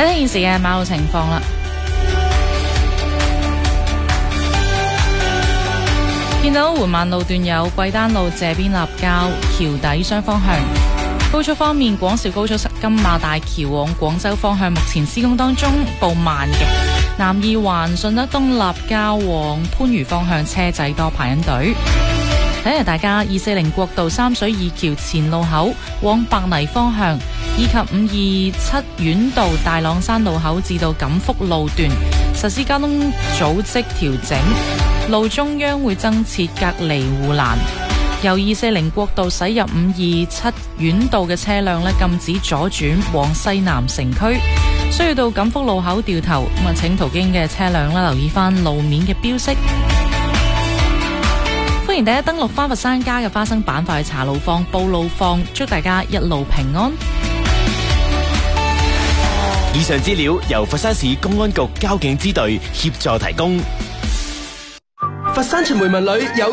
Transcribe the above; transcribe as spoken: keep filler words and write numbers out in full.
睇睇現時嘅馬路情況啦。見到緩慢路段有貴丹路謝邊立交橋底雙方向。高速方面，廣肇高速金馬大橋往廣州方向目前施工當中，步慢嘅。南二環順德東立交往番禺方向車仔多排緊隊。睇下大家二四零國道三水二橋前路口往白泥方向，以及五二七院道大朗山路口至到錦福路段實施交通組織調整，路中央會增設隔離護欄。由二四零國道駛入五二七院道嘅車輛咧，禁止左轉往西南城區，需要到錦福路口掉頭。咁啊，請途經嘅車輛咧，留意翻路面嘅標識。歡迎大家登錄翻佛山家嘅花生板塊去查路況、報路況，祝大家一路平安。 以上資料由佛山市公安局交警支隊協助提供。 佛山傳媒文旅有